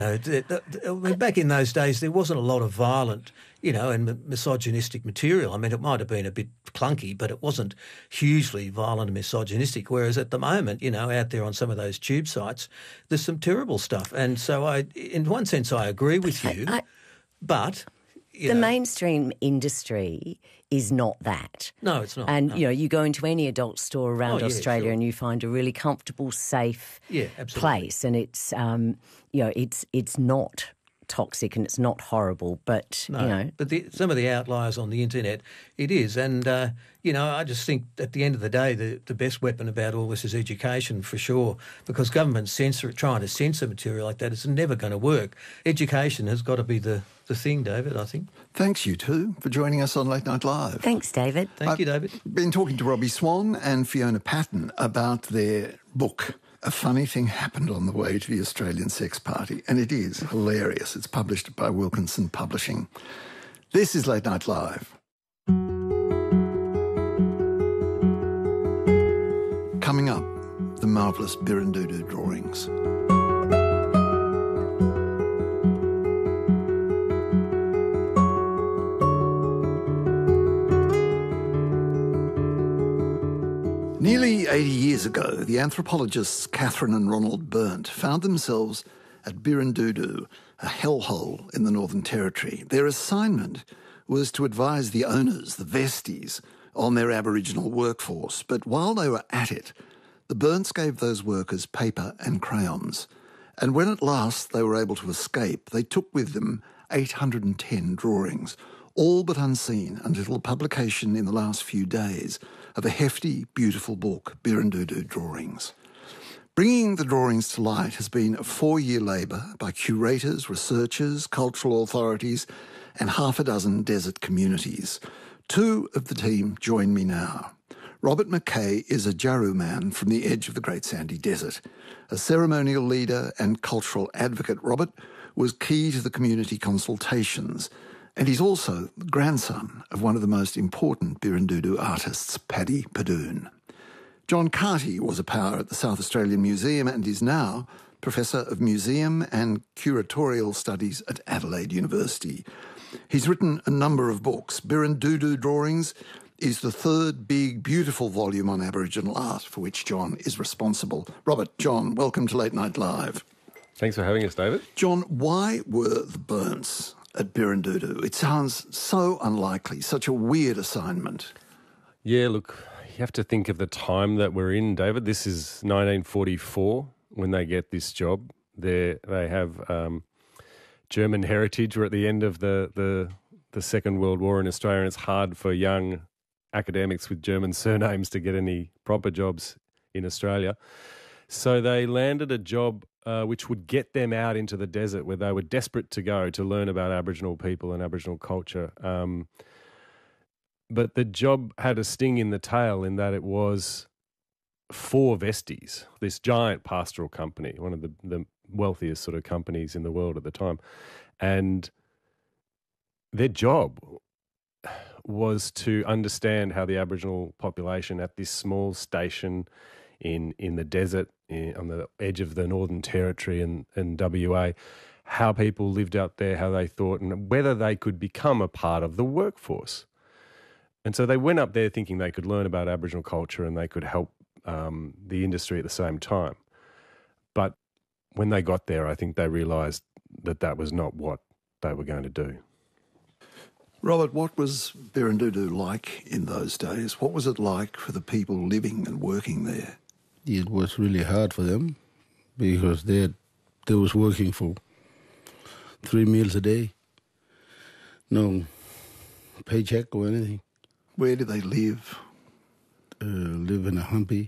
I mean, back in those days, there wasn't a lot of violent, and misogynistic material. I mean, it might have been a bit clunky, but it wasn't hugely violent and misogynistic. Whereas at the moment, out there on some of those tube sites, there's some terrible stuff. And so in one sense, I agree with you, but... The mainstream industry is not that. No, it's not. And, no. you go into any adult store around Australia and you find a really comfortable, safe place. And it's, it's not toxic and it's not horrible, but, But some of the outliers on the internet, it is. And, I just think at the end of the day, the best weapon about all this is education for sure, because government trying to censor material like that is never going to work. Education has got to be the thing, David, I think. Thanks, you two, for joining us on Late Night Live. Thanks, David. Thank you, David. I've been talking to Robbie Swan and Fiona Patton about their book, A Funny Thing Happened on the Way to the Australian Sex Party, and it is hilarious. It's published by Wilkinson Publishing. This is Late Night Live. Coming up, the marvellous Birrindudu drawings. Nearly 80 years ago, the anthropologists Catherine and Ronald Berndt found themselves at Birrindudu, a hellhole in the Northern Territory. Their assignment was to advise the owners, the Vesties, on their Aboriginal workforce. But while they were at it, the Bernts gave those workers paper and crayons. And when at last they were able to escape, they took with them 810 drawings, all but unseen until the publication in the last few days of a hefty, beautiful book, Birrindudu Drawings. Bringing the drawings to light has been a 4-year labour by curators, researchers, cultural authorities and half a dozen desert communities. 2 of the team join me now. Robert McKay is a Jaru man from the edge of the Great Sandy Desert. A ceremonial leader and cultural advocate, Robert was key to the community consultations, and he's also the grandson of one of the most important Birrindudu artists, Paddy Padoon. John Carty was a power at the South Australian Museum and is now Professor of Museum and Curatorial Studies at Adelaide University. He's written a number of books. Birrindudu Drawings is the 3rd big, beautiful volume on Aboriginal art for which John is responsible. Robert, John, welcome to Late Night Live. Thanks for having us, David. John, why were the Bernts at Birrindudu? It sounds so unlikely, such a weird assignment. Yeah, look, you have to think of the time that we're in, David. This is 1944 when they get this job. They have German heritage. We're at the end of the Second World War in Australia, and it's hard for young academics with German surnames to get any proper jobs in Australia. So they landed a job which would get them out into the desert where they were desperate to go to learn about Aboriginal people and Aboriginal culture. But the job had a sting in the tail in that it was for Vesties, this giant pastoral company, one of the wealthiest sort of companies in the world at the time. And their job was to understand how the Aboriginal population at this small station in the desert, on the edge of the Northern Territory and WA, how people lived out there, how they thought, and whether they could become a part of the workforce. And so they went up there thinking they could learn about Aboriginal culture and they could help the industry at the same time. But when they got there, I think they realised that that was not what they were going to do. Robert, what was Birrindudu like in those days? What was it like for the people living and working there? It was really hard for them because they was working for 3 meals a day. No paycheck or anything. Where did they live? Live in a humpy,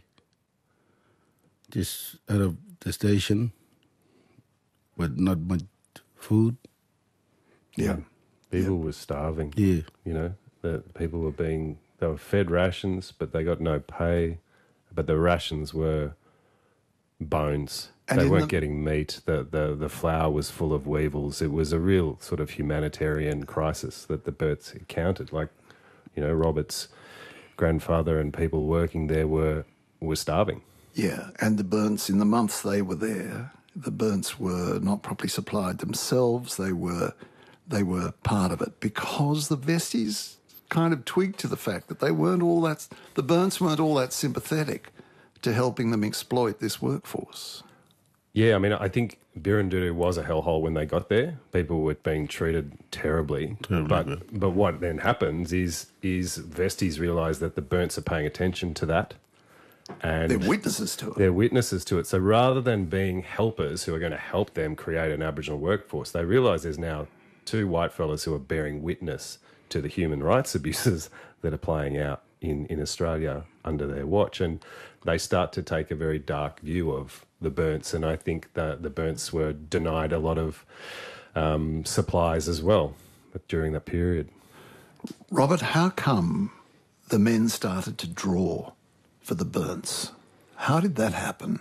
just out of the station, but not much food. Yeah. People were starving. Yeah. You know, they were fed rations, but they got no pay. But the rations were bones. And they weren't getting meat. The flour was full of weevils. It was a real sort of humanitarian crisis that the Bernts encountered. Like, you know, Robert's grandfather and people working there were starving. Yeah, and the Bernts, in the months they were there, the Bernts were not properly supplied themselves. They were part of it because the Vesties kind of twigged to the fact that the Bernts weren't all that sympathetic to helping them exploit this workforce. Yeah, I mean, I think Birrindudu was a hellhole when they got there. People were being treated terribly. But what then happens is Vesties realise that the Bernts are paying attention to that. And they're witnesses to it. They're witnesses to it. So rather than being helpers who are going to help them create an Aboriginal workforce, they realise there's now two whitefellas who are bearing witness to the human rights abuses that are playing out in Australia under their watch. And they start to take a very dark view of the Bernts, and I think that the Bernts were denied a lot of supplies as well during that period. Robert, how come the men started to draw for the Bernts? How did that happen?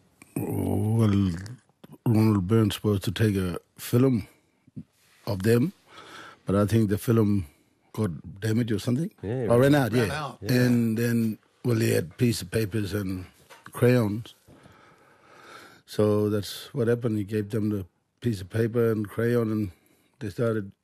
Well, Ronald Bernts was to take a film of them, but I think the film got damaged or something. Yeah, ran out. Yeah. And then, they had piece of papers and crayons. So that's what happened. He gave them the piece of paper and crayon, and they started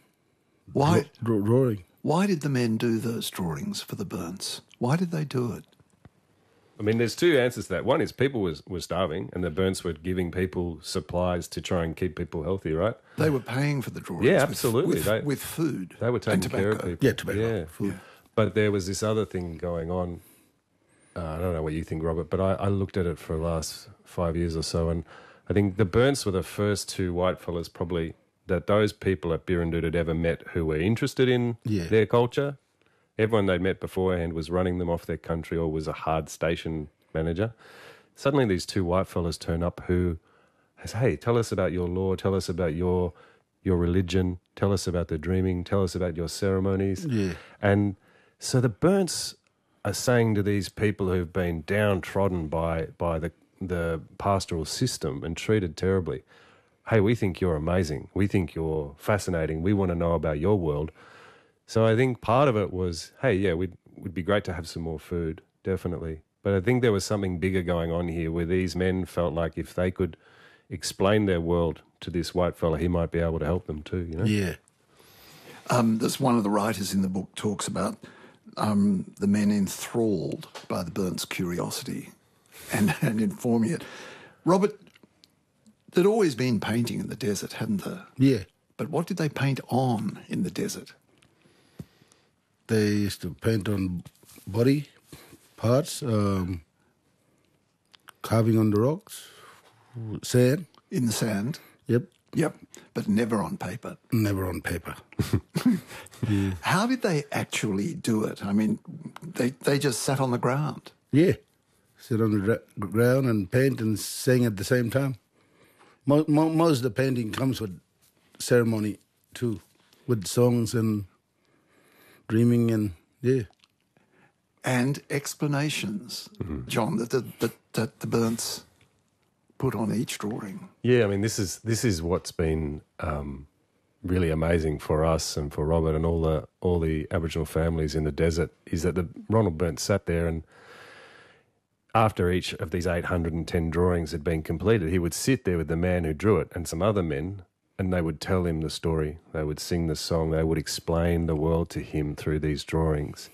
drawing. Why did the men do those drawings for the Bernts? Why did they do it? I mean, there's two answers to that. One is people were starving, and the Bernts were giving people supplies to try and keep people healthy, right? They were paying for the drawings. Yeah, absolutely. With food. They were taking care of people. Yeah, tobacco. Food. Yeah. But there was this other thing going on. I don't know what you think, Robert, but I looked at it for the last 5 years or so, and I think the Bernts were the first two whitefellas probably that those people at Birrindudu had ever met who were interested in their culture. Everyone they'd met beforehand was running them off their country or was a hard station manager. Suddenly these two whitefellas turn up who says, hey, tell us about your law, tell us about your religion, tell us about the dreaming, tell us about your ceremonies. Yeah. And so the Bernts are saying to these people who've been downtrodden by the pastoral system and treated terribly, hey, we think you're amazing. We think you're fascinating. We want to know about your world. So I think part of it was, hey, yeah, would be great to have some more food, definitely. But I think there was something bigger going on here where these men felt like if they could explain their world to this white fella, he might be able to help them too, you know? Yeah. There's one of the writers in the book talks about the men enthralled by the Bernts' curiosity and informing it. Robert, there'd always been painting in the desert, hadn't there? Yeah. But what did they paint on in the desert? They used to paint on body parts, carving on the rocks, sand. In the sand? Yep. But never on paper. Never on paper. Yeah. How did they actually do it? I mean, they just sat on the ground. Yeah. Sit on the ground and paint and sing at the same time. Most of the painting comes with ceremony too, with songs and dreaming and, yeah. And explanations, John, that the Bernts put on each drawing. Yeah, I mean, this is what's been really amazing for us and for Robert and all the Aboriginal families in the desert is that Ronald Bernts sat there, and after each of these 810 drawings had been completed, he would sit there with the man who drew it and some other men, and they would tell him the story. They would sing the song. They would explain the world to him through these drawings.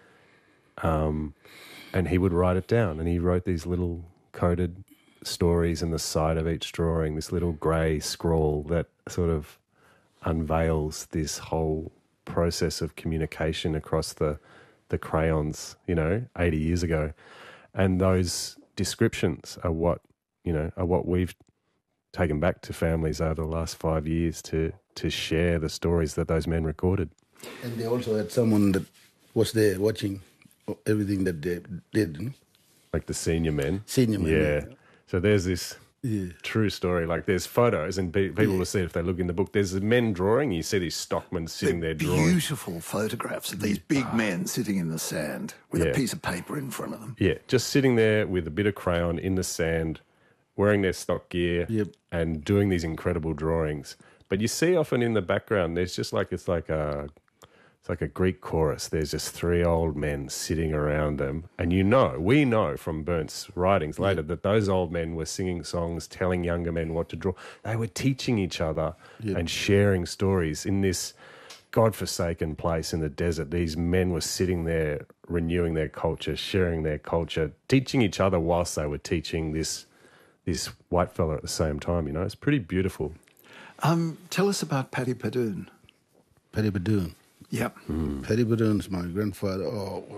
And he would write it down, and he wrote these little coded stories in the side of each drawing, this little grey scroll that sort of unveils this whole process of communication across the crayons, 80 years ago. And those descriptions are what we've taken back to families over the last 5 years to share the stories that those men recorded. And they also had someone that was there watching everything that they did. Like the senior men. Yeah. So there's this true story. Like there's photos, and people will see it if they look in the book. There's men drawing. You see these stockmen sitting there drawing. Beautiful photographs of these big men sitting in the sand with a piece of paper in front of them. Yeah, just sitting there with a bit of crayon in the sand, wearing their stock gear and doing these incredible drawings. But you see often in the background, there's just it's like It's like a Greek chorus. There's just three old men sitting around them. And we know from Bernt's writings later that those old men were singing songs, telling younger men what to draw. They were teaching each other and sharing stories in this godforsaken place in the desert. These men were sitting there, renewing their culture, sharing their culture, teaching each other whilst they were teaching this white fella at the same time. It's pretty beautiful. Tell us about Paddy Padoon. Paddy Padoon. Yep. Paddy Padoon's my grandfather.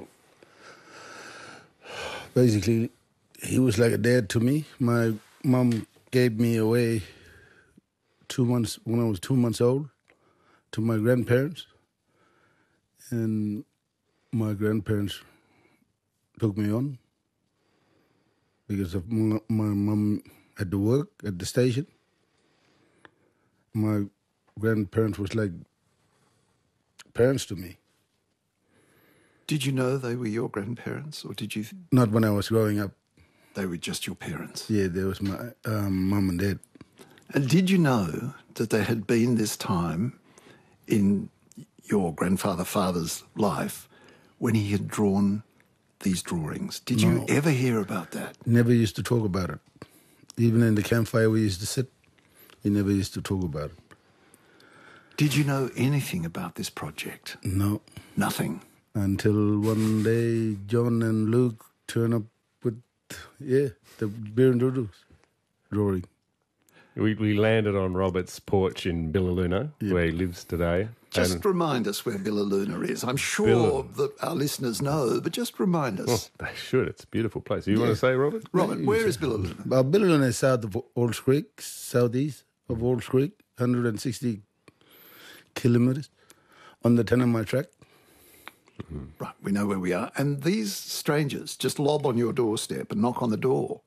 Basically, he was like a dad to me. My mom gave me away 2 months when I was 2 months old to my grandparents, and my grandparents took me on because of my mom had to work at the station. My grandparents was like parents to me. Did you know they were your grandparents, or did you? Not when I was growing up. They were just your parents? Yeah, there was my mum and dad. And did you know that there had been this time in your father's life when he had drawn these drawings? Did you ever hear about that? Never used to talk about it. Even in the campfire we used to sit, we never used to talk about it. Did you know anything about this project? No. Nothing? Until one day John and Luke turned up with, the Birrindudu drawing. We landed on Robert's porch in Billaloona, where he lives today. Just remind us where Billaloona is. I'm sure that our listeners know, but just remind us. They should. It's a beautiful place. You want to say, Robert? Robert, where is Billaloona? Billaloona is south of Olds Creek, southeast of Olds Creek, 160 kilometres on the 10-mile track. Right, we know where we are. And these strangers just lob on your doorstep and knock on the door.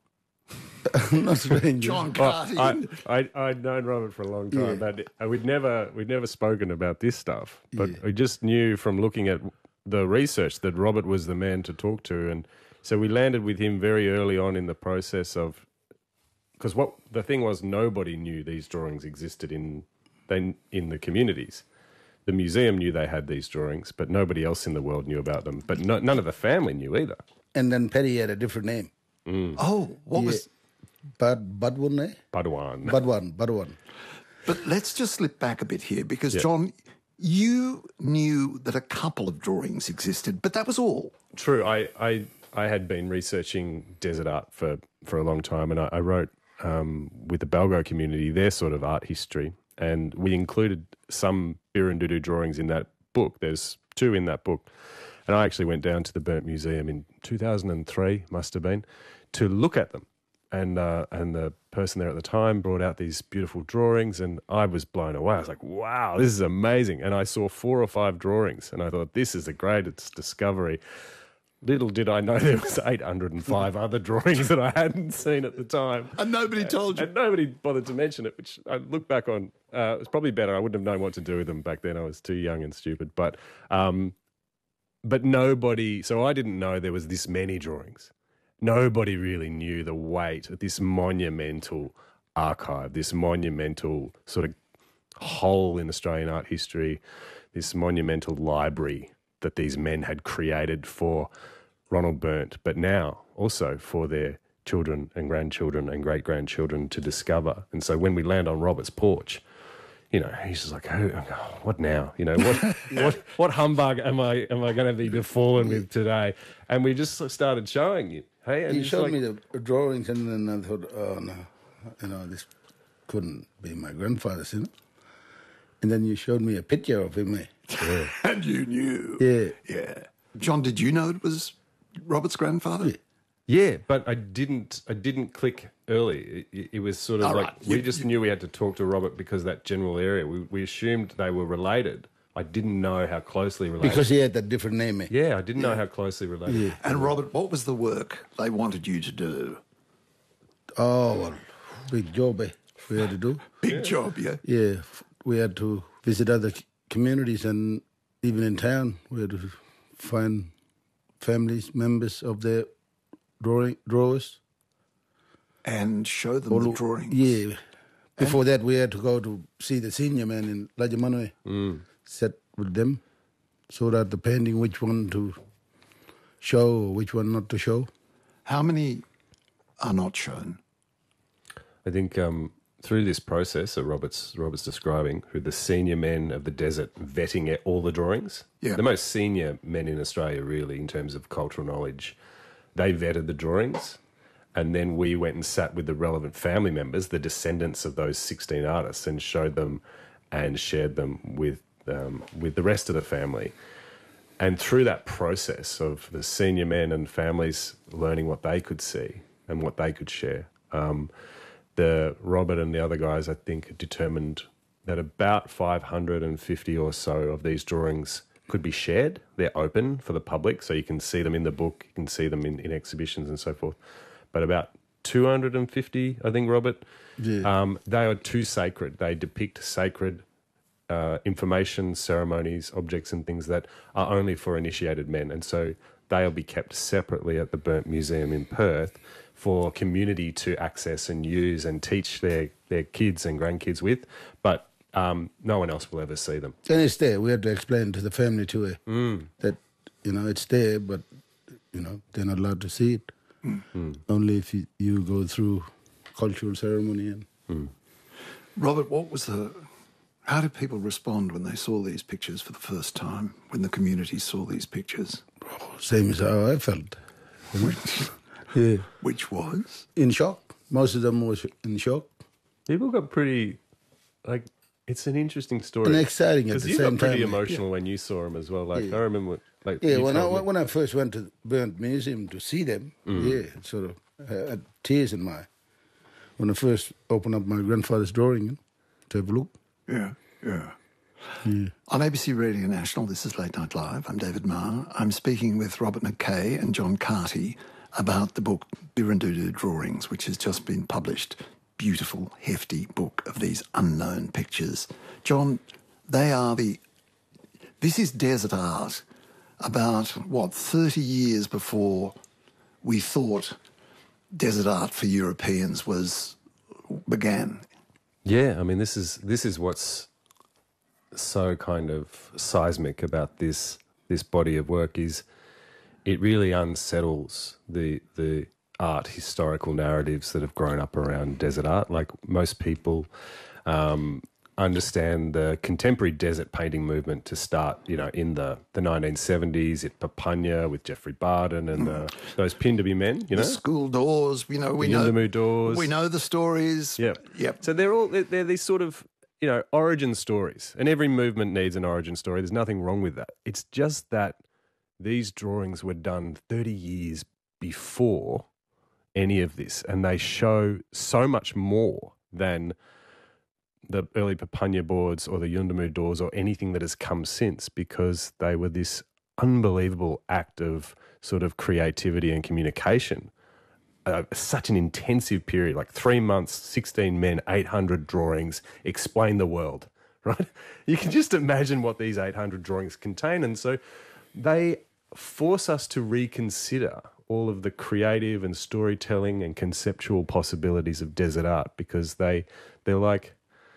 Not strangers. John Carty. I'd known Robert for a long time, but we'd never spoken about this stuff. But we just knew from looking at the research that Robert was the man to talk to, and so we landed with him very early on in the process of, because what the thing was, nobody knew these drawings existed in the communities. The museum knew they had these drawings, but nobody else in the world knew about them. But none of the family knew either. And then Paddy had a different name. Oh, what was... Budwan, eh? Budwan. But let's just slip back a bit here, because, John, you knew that a couple of drawings existed, but that was all. True. I had been researching desert art for a long time, and I wrote with the Balgo community their sort of art history, and we included some Birrindudu drawings in that book. There's 2 in that book. And I actually went down to the Burnt Museum in 2003, must have been, to look at them. And the person there at the time brought out these beautiful drawings, and I was blown away. I was like, wow, this is amazing. And I saw 4 or 5 drawings, and I thought, this is the greatest discovery. Little did I know there was 805 other drawings that I hadn't seen at the time. And nobody told you. And nobody bothered to mention it, which I look back on. It was probably better. I wouldn't have known what to do with them back then. I was too young and stupid. But nobody... So I didn't know there was this many drawings. Nobody really knew the weight of this monumental archive, this monumental sort of hole in Australian art history, this monumental library that these men had created for Ronald Burnt, but now also for their children and grandchildren and great-grandchildren to discover. And so when we land on Robert's porch, he's just like, oh, what now? What humbug am I going to be befallen with today? And we just started showing you. Hey, and you showed me the drawings, and then I thought, oh no, this couldn't be my grandfather's, And then you showed me a picture of him, Yeah. And you knew. Yeah. John, did you know it was Robert's grandfather? Yeah, but I didn't click early. It was sort of we just knew we had to talk to Robert because that general area. We assumed they were related. I didn't know how closely related. Because he had a different name. Yeah, I didn't know how closely related. Yeah. And Robert, what was the work they wanted you to do? Oh, well, big job we had to do. Big job, yeah? Yeah, we had to visit other communities, and even in town we had to find families, members of their drawers. And show them the drawings. Yeah. Before that, we had to go to see the senior man in Lajamanue. Sat with them. sort out the painting, which one to show or which one not to show. How many are not shown? I think through this process that Robert's describing, through the senior men of the desert vetting all the drawings, the most senior men in Australia really in terms of cultural knowledge, they vetted the drawings, and then we went and sat with the relevant family members, the descendants of those 16 artists, and showed them and shared them with the rest of the family. And through that process of the senior men and families learning what they could see and what they could share, the Robert and the other guys, I think, determined that about 550 or so of these drawings could be shared. They're open for the public, so you can see them in the book, you can see them in exhibitions and so forth. But about 250, I think, Robert, they are too sacred. They depict sacred information, ceremonies, objects and things that are only for initiated men. And so they'll be kept separately at the Burnt Museum in Perth for community to access and use and teach their kids and grandkids with. But no one else will ever see them. And it's there. We have to explain to the family too that, it's there, but, they're not allowed to see it. Only if you go through cultural ceremony. Robert, how did people respond when they saw these pictures for the first time, when the community saw these pictures? Same as how I felt. Which was? In shock. Most of them was in shock. People got pretty, it's an interesting story. And exciting at the same time. Because you got pretty emotional when you saw them as well. I remember... when I first went to the Burnt Museum to see them, sort of had tears in my eye. When I first opened up my grandfather's drawing to have a look. Yeah. On ABC Radio National, this is Late Night Live. I'm David Marr. I'm speaking with Robert McKay and John Carty about the book Birrindudu Drawings, which has just been published. Beautiful, hefty book of these unknown pictures. John, this is desert art about, 30 years before we thought desert art for Europeans began. Yeah, I mean, this is what's so kind of seismic about this body of work is it really unsettles the art historical narratives that have grown up around desert art. Like most people understand the contemporary desert painting movement to start, in the 1970s at Papunya with Jeffrey Barden and those Pindabi men, The school doors, we know. Yundamu doors. We know the stories. Yep. So they're these sort of, origin stories. And every movement needs an origin story. There's nothing wrong with that. It's just that these drawings were done 30 years before any of this, and they show so much more than the early Papunya boards or the Yundamu doors or anything that has come since, because they were this unbelievable act of sort of creativity and communication. Such an intensive period, like 3 months, 16 men, 800 drawings, explain the world, right? You can just imagine what these 800 drawings contain. And so they force us to reconsider all of the creative and storytelling and conceptual possibilities of desert art, because they're like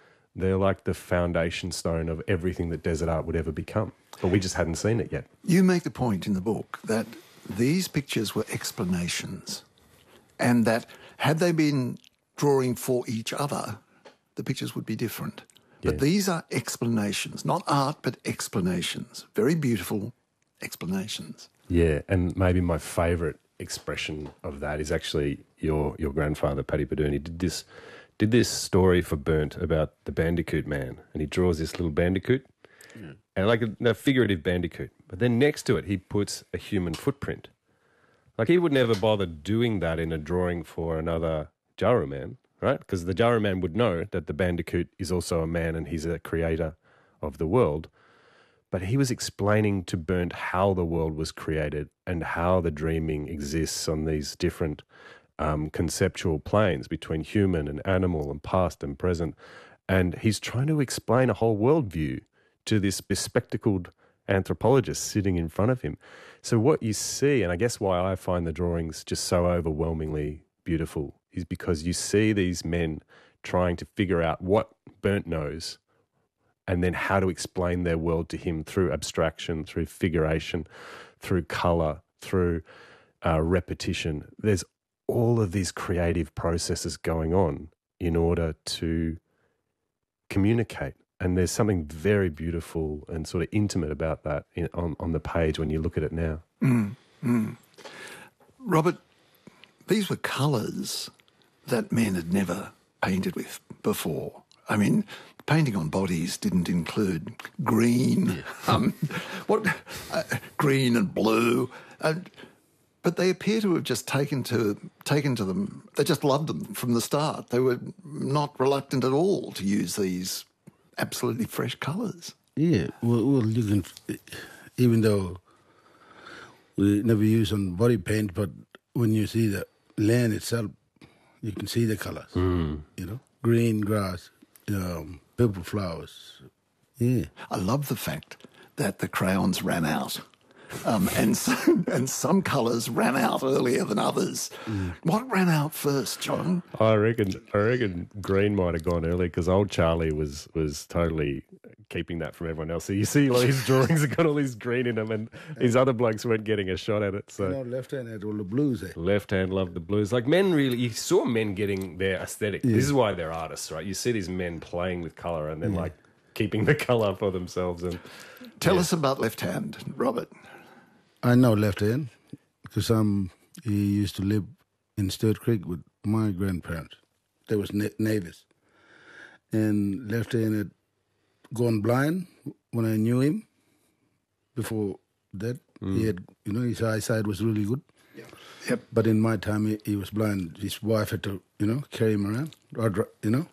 the foundation stone of everything that desert art would ever become. But we just hadn't seen it yet. You make the point in the book that these pictures were explanations, and that had they been drawing for each other, the pictures would be different. Yeah. But these are explanations, not art, but explanations. Very beautiful explanations. Yeah, and maybe my favourite expression of that is actually your grandfather, Paddy Byrne. Did this story for Burnt about the bandicoot man, and he draws this little bandicoot, and like a figurative bandicoot. But then next to it, he puts a human footprint. Like he would never bother doing that in a drawing for another Jaru man, right? Because the Jaru man would know that the bandicoot is also a man and he's a creator of the world. But he was explaining to Burnt how the world was created and how the dreaming exists on these different conceptual planes between human and animal and past and present. And he's trying to explain a whole worldview to this bespectacled anthropologist sitting in front of him. So what you see, and I guess why I find the drawings just so overwhelmingly beautiful, is because you see these men trying to figure out what Burnt knows and then how to explain their world to him through abstraction, through figuration, through colour, through repetition. There's all of these creative processes going on in order to communicate. And there's something very beautiful and sort of intimate about that on the page when you look at it now. Robert, these were colours that men had never painted with before. I mean, painting on bodies didn't include green, green and blue, but they appear to have just taken to them. They just loved them from the start. They were not reluctant at all to use these absolutely fresh colours. Yeah, well, you can, even though we never use on body paint, but when you see the land itself, you can see the colours. You know, green grass, purple flowers. Yeah, I love the fact that the crayons ran out. And some colours ran out earlier than others. What ran out first, John? I reckon green might have gone early because old Charlie was totally keeping that from everyone else. So you see, like, his drawings have got all this green in them, and his other blokes weren't getting a shot at it. So left hand had all the blues. Left hand loved the blues. Like, men really, you saw men getting their aesthetic. Yeah. This is why they're artists, right? You see these men playing with colour and then like keeping the colour for themselves. And tell us about left hand, Robert. I know left hand because he used to live in Sturt Creek with my grandparents. They was neighbours. And left hand had gone blind when I knew him. Before that, he had, his eyesight was really good. Yep. But in my time, he was blind. His wife had to, carry him around, or,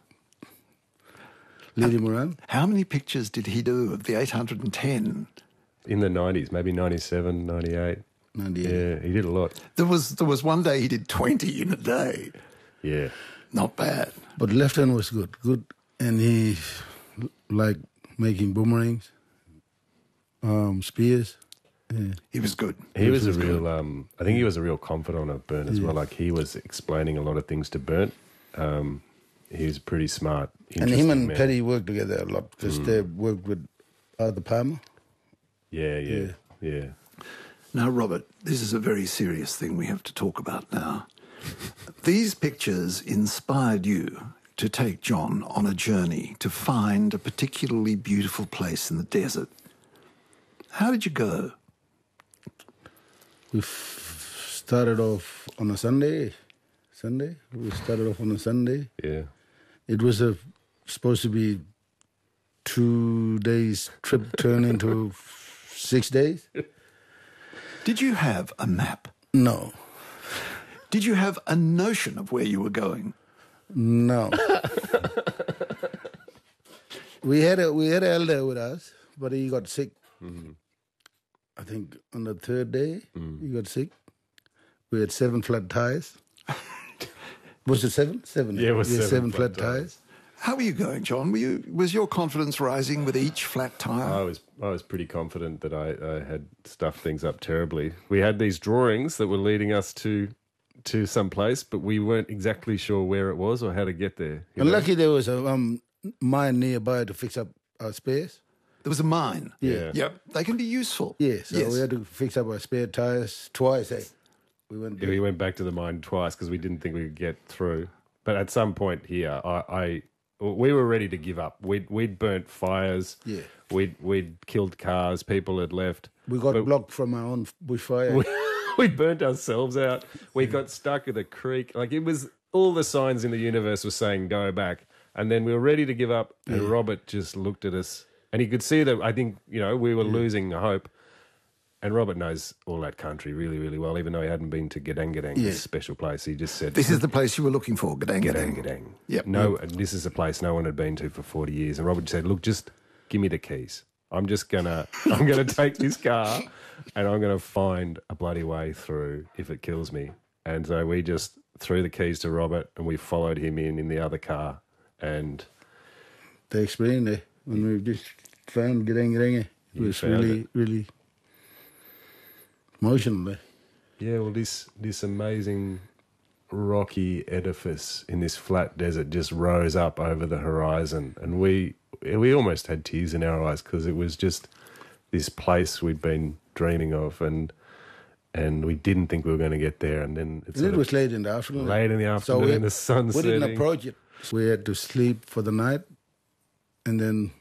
lead him around. How many pictures did he do of the 810? In the 90s, maybe 97, 98. 98. Yeah, he did a lot. There was one day he did 20 in a day. Yeah. Not bad. But left hand was good. And he liked making boomerangs, spears. Yeah. He was good. He was a real, I think he was a real confidant of Burnt as well. Like, he was explaining a lot of things to Burnt. He was pretty smart. And him and Paddy worked together a lot because they worked with Arthur Palmer. Yeah. Now, Robert, this is a very serious thing we have to talk about now. These pictures inspired you to take John on a journey to find a particularly beautiful place in the desert. How did you go? We started off on a Sunday. We started off on a Sunday. Yeah. It was supposed to be 2 days trip turned into 6 days. Did you have a map? No. Did you have a notion of where you were going? No. we had an elder with us, but he got sick. I think on the third day he got sick. We had 7 flat tires. Was it 7? 7. Yeah, it was 7 flat tires. How were you going, John? Was your confidence rising with each flat tire? I was pretty confident that I had stuffed things up terribly. We had these drawings that were leading us to some place, but we weren't exactly sure where it was or how to get there. And lucky there was a mine nearby to fix up our spares. There was a mine? Yeah. Yep. They can be useful. Yeah, so we had to fix up our spare tires twice. We went back to the mine twice because we didn't think we could get through. But at some point here, we were ready to give up. We'd burnt fires. Yeah. We'd killed cars. People had left. We got blocked from our own bushfire. We burnt ourselves out. We got stuck at a creek. Like, it was all the signs in the universe were saying go back. And then we were ready to give up. And Robert just looked at us, and he could see that I think we were losing hope. And Robert knows all that country really, really well, even though he hadn't been to Gadang, this special place. He just said, "This is the place you were looking for, Gadang." Yep. This is a place no one had been to for 40 years. And Robert said, "Look, just give me the keys. I'm gonna take this car, and I'm gonna find a bloody way through if it kills me." And so we just threw the keys to Robert, and we followed him in the other car. And they explained it when we just found Gadang. It was really emotional. Yeah, well, this amazing rocky edifice in this flat desert just rose up over the horizon, and we we almost had tears in our eyes because it was just this place we'd been dreaming of, and we didn't think we were going to get there. And then it was late in the afternoon. Late in the afternoon, the sun setting. We didn't approach it. We had to sleep for the night, and then